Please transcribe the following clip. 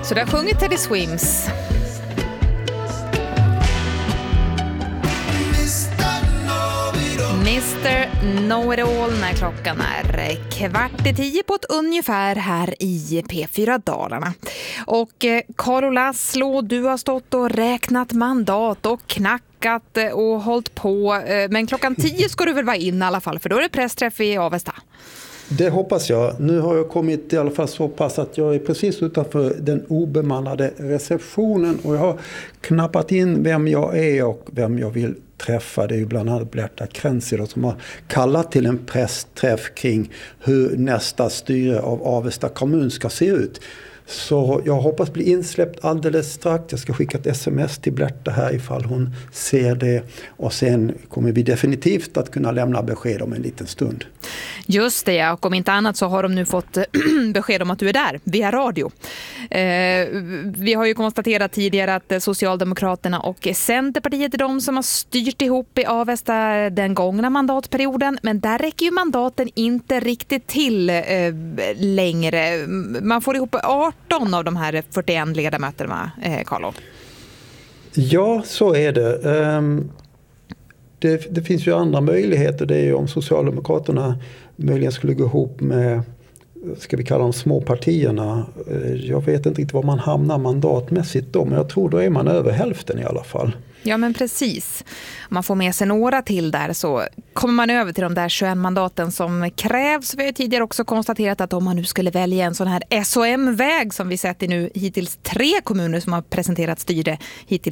Så där sjunger Teddy Swims. Mr. Know-it-all när klockan är 9:15 på ett ungefär här i P4 Dalarna. Och Carlo Laszlo, du har stått och räknat mandat och knackat och hållit på. Men klockan 10 ska du väl vara in i alla fall, för då är det pressträff i Avesta. Det hoppas jag. Nu har jag kommit i alla fall så pass att jag är precis utanför den obemannade receptionen och jag har knappat in vem jag är och vem jag vill träffa. Det är ju bland annat Berta Krenzi som har kallat till en pressträff kring hur nästa styre av Avesta kommun ska se ut. Så jag hoppas bli insläppt alldeles strax. Jag ska skicka ett sms till Berta här ifall hon ser det. Och sen kommer vi definitivt att kunna lämna besked om en liten stund. Just det, ja. Och om inte annat så har de nu fått besked om att du är där via radio. Vi har ju konstaterat tidigare att Socialdemokraterna och Centerpartiet är de som har styrt ihop i Avesta den gångna mandatperioden. Men där räcker ju mandaten inte riktigt till längre. Man får ihop 18 av de här 41 ledamöterna, Carlo. Ja, så är det. Det finns ju andra möjligheter. Det är ju om Socialdemokraterna möjligen skulle gå ihop med, ska vi kalla de små partierna. Jag vet inte riktigt var man hamnar mandatmässigt då, men jag tror då är man över hälften i alla fall. Ja, men precis. Om man får med sig några till där så kommer man över till de där 21 mandaten som krävs. Vi har tidigare också konstaterat att om man nu skulle välja en sån här SOM-väg som vi sett i nu hittills 3 kommuner som har presenterat styre hittills